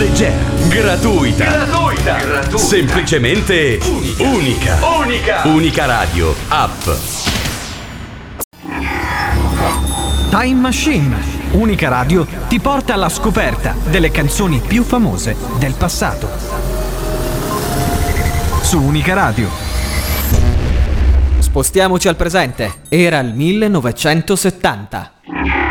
leggera, gratuita, semplicemente unica. Unica Radio app. Time Machine. Unica Radio ti porta alla scoperta delle canzoni più famose del passato. Su Unica Radio. Spostiamoci al presente. Era il 1970.